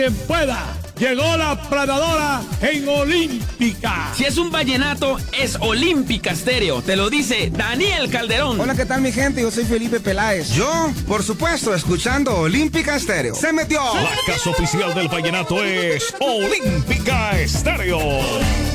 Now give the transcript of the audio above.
Quien pueda. Llegó la planadora en Olímpica. Si es un vallenato, es Olímpica Estéreo. Te lo dice Daniel Calderón. Hola, ¿qué tal, mi gente? Yo soy Felipe Peláez. Yo, por supuesto, escuchando Olímpica Estéreo. ¡Se metió! La casa oficial del vallenato es Olímpica Estéreo.